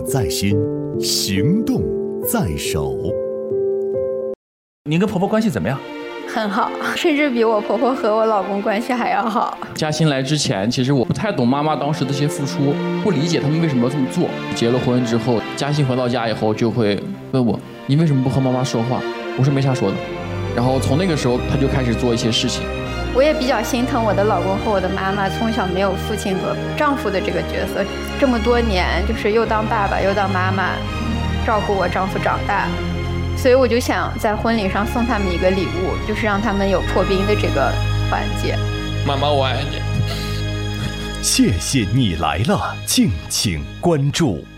在心，行动在手。 您跟婆婆关系怎么样？ 很好，甚至比我婆婆和我老公关系还要好。 嘉欣来之前，其实我不太懂妈妈当时的这些付出，不理解他们为什么要这么做。结了婚之后，嘉欣回到家以后就会问我：“你为什么不和妈妈说话？”我说：“没啥说的。”然后从那个时候，他就开始做一些事情。 我也比较心疼我的老公和我的妈妈，从小没有父亲和丈夫的这个角色，这么多年就是又当爸爸又当妈妈，照顾我丈夫长大。所以我就想在婚礼上送他们一个礼物，就是让他们有破冰的这个环节。 妈妈，我爱你。 谢谢你来了，敬请关注。